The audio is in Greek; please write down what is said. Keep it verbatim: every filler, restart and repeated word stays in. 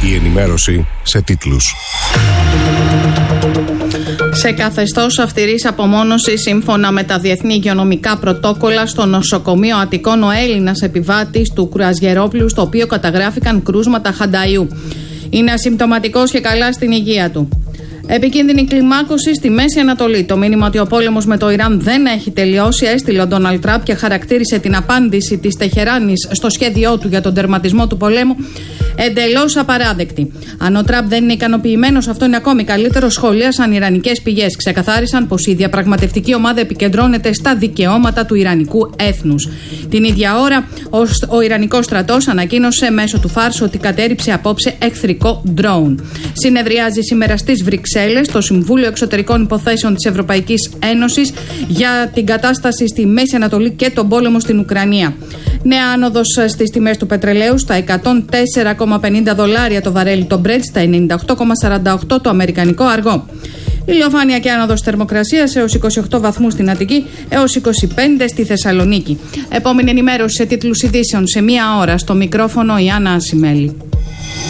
Η ενημέρωση σε τίτλους. Σε καθεστώς αυστηρής απομόνωσης, σύμφωνα με τα διεθνή υγειονομικά πρωτόκολλα, στο νοσοκομείο Αττικών, ο Έλληνας επιβάτης του κρουαζιερόπλοιου, στο οποίο καταγράφηκαν κρούσματα χανταϊού, είναι ασυμπτωματικός και καλά στην υγεία του. Επικίνδυνη κλιμάκωση στη Μέση Ανατολή. Το μήνυμα ότι ο πόλεμος με το Ιράν δεν έχει τελειώσει έστειλε ο Ντόναλντ Τραμπ και χαρακτήρισε την απάντηση της Τεχεράνης στο σχέδιό του για τον τερματισμό του πολέμου εντελώς απαράδεκτη. Αν ο Τραμπ δεν είναι ικανοποιημένος, αυτό είναι ακόμη καλύτερο, σχολίασαν ιρανικές πηγές. Ξεκαθάρισαν πως η διαπραγματευτική ομάδα επικεντρώνεται στα δικαιώματα του ιρανικού έθνους. Την ίδια ώρα, ο, ο Ιρανικός στρατός ανακοίνωσε μέσω του Φάρς ότι κατέριψε απόψε εχθρικό ντρόουν. Συνεδριάζει σήμερα στις Βρυξέλλες το Συμβούλιο Εξωτερικών Υποθέσεων της Ευρωπαϊκής Ένωσης για την κατάσταση στη Μέση Ανατολή και τον πόλεμο στην Ουκρανία. Νέα άνοδος στις τιμές του πετρελαίου, στα εκατόν τέσσερα κόμμα πενήντα δολάρια το βαρέλι το Brent, στα ενενήντα οκτώ κόμμα σαράντα οκτώ το αμερικανικό αργό. Ηλιοφάνεια και άνοδος θερμοκρασίας έως είκοσι οκτώ βαθμούς στην Αττική, έως είκοσι πέντε στη Θεσσαλονίκη. Επόμενη ενημέρωση σε τίτλους ειδήσεων σε μία ώρα. Στο μικρόφωνο η Άννα Ασημέλη.